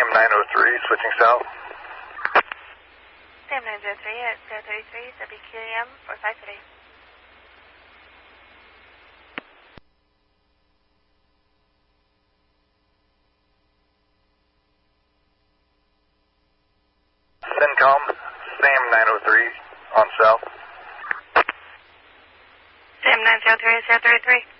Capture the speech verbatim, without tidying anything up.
nine oh three, switching south. Sam nine oh three at zero thirty-three, W Q A M four five three. CENTCOM, Sam nine oh three, on south. Sam nine oh three at zero thirty-three.